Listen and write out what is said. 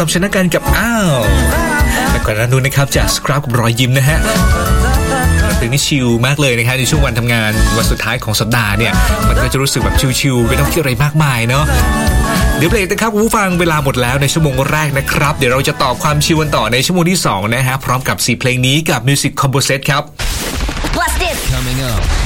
ตามชนะกันกับอ้าวและก่อนหน้านู้นนะครับจากสครับกับรอยยิ้มนะฮะตื่นนี่ชิลมากเลยนะครับในช่วงวันทำงานวันสุดท้ายของสัปดาห์เนี่ยมันก็จะรู้สึกแบบชิลๆไม่ต้องคิดอะไรมากมายเนาะเดี๋ยวเบรกนะครับคุณผู้ฟังเวลาหมดแล้วในชั่วโมงแรกนะครับเดี๋ยวเราจะต่อความชิลกันต่อในชั่วโมงที่2นะฮะพร้อมกับ4เพลงนี้กับ Music Combo Set ครับ What's this? Coming up